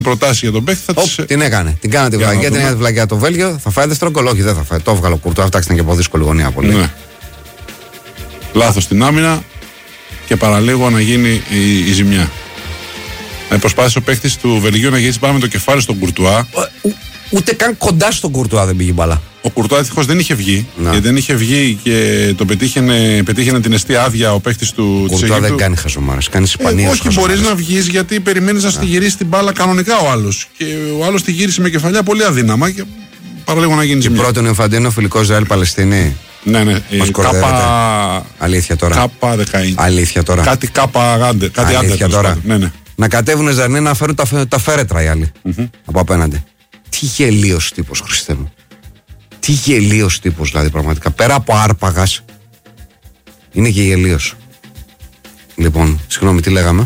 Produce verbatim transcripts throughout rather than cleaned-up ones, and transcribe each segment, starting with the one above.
προτάσει για τον παίκτη θα τις... Την έκανε. Την κάνανε τη βλακιά, την έκανε τη βλακιά το Βέλγιο. Θα φάει δεύτερο γκολ. Όχι, δεν θα φάει. Το έβγαλε ο Κουρτουά. Αυτά ήταν και από δύσκολη γωνία πολύ. Ναι. Λάθος στην άμυνα και παραλίγο να γίνει η, η ζημιά. Ε, προσπάθησε ο παίκτης του Βελγίου να γυρίσει πάνω με το κεφάλι στον Κουρτουά. Ούτε καν κοντά στον Κουρτουά δεν πήγε μπαλά. Ο Κουρτουά ευτυχώς δεν είχε βγει. Να. Γιατί δεν είχε βγει και το πετύχαινε, πετύχαινε την εστί άδεια ο παίκτης του. Ο Κουρτουά δεν κάνει χαζομάρες. Κάνει Ισπανία. Ε, όχι, μπορείς να βγεις γιατί περιμένεις να στη γυρίσει την μπάλα κανονικά ο άλλος. Και ο άλλος τη γύρισε με κεφαλιά πολύ αδύναμα και παραλίγο να γίνει ζημιά. Και πρώτον Ιωφαντίνο φιλικό Ισραήλ Παλαιστίνη. Ναι, ναι. Μας κάπα... Αλήθεια τώρα. Κάπα δεκαεννιά. Αλήθεια τώρα. Κάτι κάπα γάντε. Κάτι Αλήθεια άντε, τώρα. Ναι, ναι. Να κατέβουν ζαρνί να φέρουν τα, τα φέρετρα οι άλλοι. Mm-hmm. Από απέναντι. Τι γελίος τύπος, Χριστέ μου. Τι γελίος τύπος, δηλαδή πραγματικά. Πέρα από άρπαγας, είναι και γελίος. Λοιπόν, συγγνώμη, τι λέγαμε.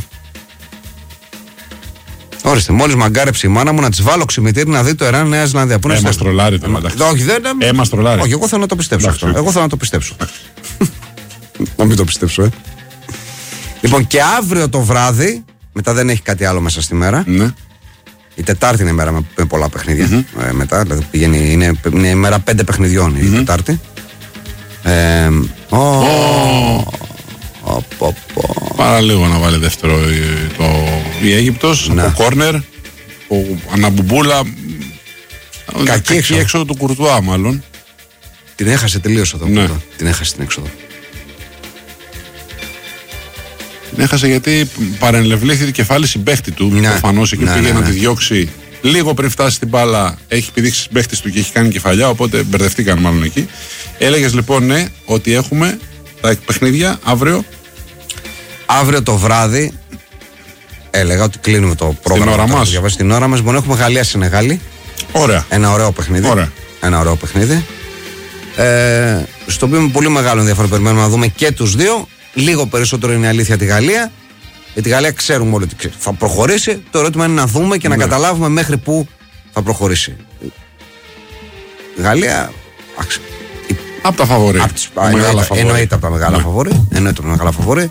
Ορίστε, μόλις μαγκάρεψε η μάνα μου να της βάλω ξημητήρι να δει το Ιράν Νέα Ζηλανδία. Πού είναι Έμα στρολάρι το μεταξύ. Όχι, δεν είναι. Έμα στρολάρι. Όχι, εγώ θέλω να το πιστέψω αυτό. Εγώ θέλω να το πιστέψω. Να μην το πιστέψω, ε. Λοιπόν, και αύριο το βράδυ, μετά δεν έχει κάτι άλλο μέσα στη μέρα. Ναι. Η Τετάρτη είναι η μέρα με, με πολλά παιχνίδια. Mm-hmm. Ε, μετά, δηλαδή πηγαίνει, είναι, είναι η μέρα πέντε παιχνιδιών mm-hmm. η Τετάρτη. Ε, oh, oh. Oh, oh, oh. Παραλίγο να βάλει δεύτερο το, η Αίγυπτος από κόρνερ, ο Αναμπουμπούλα. Κακή έξοδο. έξοδο του Κουρτουά, μάλλον. Την έχασε τελείως εδώ. Ναι. Την έχασε την έξοδο. Την έχασε γιατί παρενευλήθη το κεφάλι συμπαίχτη του. Ναι. Προφανώς εκεί ναι, πήγε ναι, ναι. να τη διώξει λίγο πριν φτάσει στην μπάλα. Έχει πηδήξει συμπαίχτη του και έχει κάνει κεφαλιά. Οπότε μπερδευτήκαν μάλλον εκεί. Έλεγες λοιπόν ναι, ότι έχουμε τα παιχνίδια αύριο. Αύριο το βράδυ. Έλεγα ότι κλείνουμε το πρόγραμμα. Στην ώρα μας. Διαβάσει την ώρα μας. Μπορεί να έχουμε Γαλλία-Σενεγάλη. Ωραία. Ένα ωραίο παιχνίδι. Ωραία. Ένα ωραίο παιχνίδι. Ε, στο οποίο με πολύ μεγάλο ενδιαφέρον περιμένουμε να δούμε και τους δύο. Λίγο περισσότερο είναι η αλήθεια τη Γαλλία. Για τη Γαλλία ξέρουμε όλοι ότι θα προχωρήσει. Το ερώτημα είναι να δούμε και ναι. να καταλάβουμε μέχρι πού θα προχωρήσει. Η Γαλλία. Άξι, από τα φαβορί. Εννοείται από τα μεγάλα φαβορί. Εννοείται από τα μεγάλα φαβορί.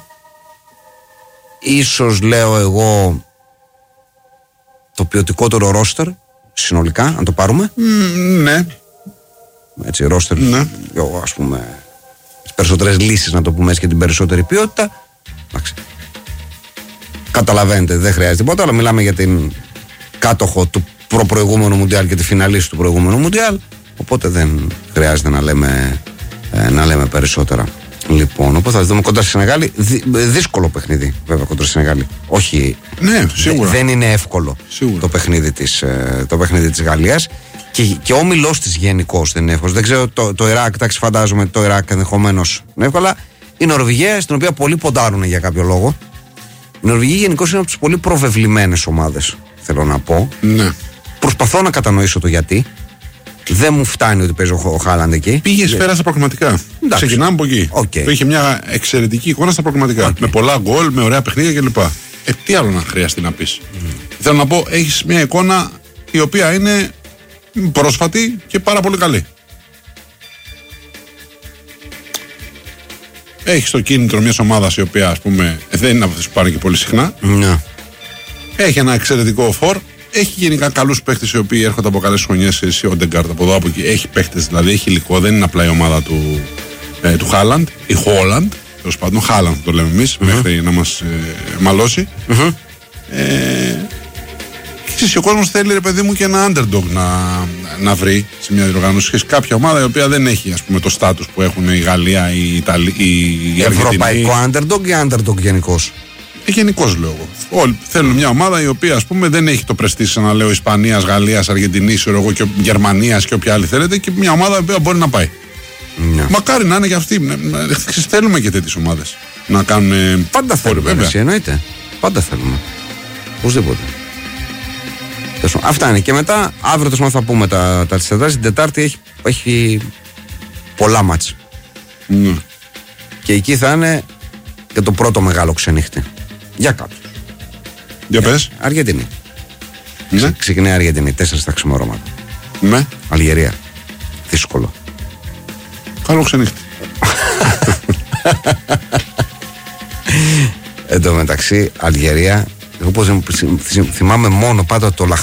Ίσως λέω εγώ το ποιοτικότερο ρόστερ συνολικά, αν το πάρουμε. Mm, ναι. Έτσι, ρόστερ. Ναι. Ας πούμε. Τις περισσότερες λύσεις, να το πούμε έτσι, και την περισσότερη ποιότητα. Εντάξει. Καταλαβαίνετε, δεν χρειάζεται τίποτα, αλλά μιλάμε για την κάτοχο του προπροηγούμενου Μουντιάλ και τη φιναλίστη του προηγούμενου Μουντιάλ. Οπότε δεν χρειάζεται να λέμε, ε, να λέμε περισσότερα. Λοιπόν, οπότε θα δούμε κοντά στη Σενεγάλη. Δυ, δύσκολο παιχνίδι, βέβαια, κοντά στη Σενεγάλη. Όχι. Ναι, σίγουρα. Δεν είναι εύκολο σίγουρα. το παιχνίδι της, ε, το παιχνίδι της Γαλλίας. Και, και ο όμιλός της γενικώς δεν είναι εύκολος. Δεν ξέρω το, το Ιράκ, εντάξει, φαντάζομαι το Ιράκ ενδεχομένως είναι εύκολο. Η Νορβηγία, στην οποία πολλοί ποντάρουν για κάποιο λόγο. Η Νορβηγία γενικώς είναι από τις πολύ προβεβλημένες ομάδες, θέλω να πω. Ναι. Προσπαθώ να κατανοήσω το γιατί. Δεν μου φτάνει ότι παίζει ο Χάλαντ εκεί. Πήγε σφαίρα στα προκριματικά. Ξεκινάμε από εκεί. Okay. Είχε μια εξαιρετική εικόνα στα προκριματικά. Okay. Με πολλά γκολ, με ωραία παιχνίδια κλπ. Ε, τι άλλο να χρειαστεί να πεις. Mm. Θέλω να πω, έχεις μια εικόνα η οποία είναι πρόσφατη και πάρα πολύ καλή. Έχεις το κίνητρο μιας ομάδας η οποία, ας πούμε, δεν είναι από αυτές που πάνε και πολύ συχνά. Mm. Έχει ένα εξαιρετικό φορ. Έχει γενικά καλούς παίχτες οι οποίοι έρχονται από καλές χρονιές. Εσύ ο Ντεγκάρτ από εδώ από εκεί. Έχει παίχτες, δηλαδή έχει υλικό. Δεν είναι απλά η ομάδα του, ε, του Χάλαντ. Η Χόλαντ. Τέλος πάντων, Χάλαντ το λέμε εμείς, mm-hmm. μέχρι να μας ε, μαλώσει. Mm-hmm. Ε, και ο κόσμος θέλει, ρε παιδί μου, και ένα underdog να, να βρει σε μια διοργάνωση. Και σε κάποια ομάδα η οποία δεν έχει, ας πούμε, το στάτους που έχουν η Γαλλία, η Ιταλία, η, η Ευρωπαϊκό underdog ή underdog γενικώς. Ε, γενικώς λέω εγώ. Όλοι θέλουν μια ομάδα η οποία, ας πούμε, δεν έχει το πρεστίσιο να λέω Ισπανίας, Γαλλίας, Αργεντινής, Γερμανίας και όποια άλλη θέλετε, και μια ομάδα η οποία μπορεί να πάει. Ναι. Μακάρι να είναι και αυτή. Θέλουμε και τέτοιες ομάδες να κάνουν. Πάντα θέλουμε. Βέβαια. Εσύ, εννοείται. Πάντα θέλουμε. Οπωσδήποτε. Αυτά είναι. Και μετά, αύριο το θα πούμε τα, τα της Τετάρτης. Την Τετάρτη έχει, έχει πολλά μάτς. Ναι. Και εκεί θα είναι και το πρώτο μεγάλο ξενύχτη. Για κάποιους. Για πες. Αργεντινή. Ναι. Ξεκινάει η Αργεντινή, τέσσερα τα ξημερώματα. Ναι. Αλγερία. Δύσκολο. Καλό ξενύχτη. Εν τω μεταξύ, Αλγερία Εγώ πώς θυμάμαι μόνο πάντα το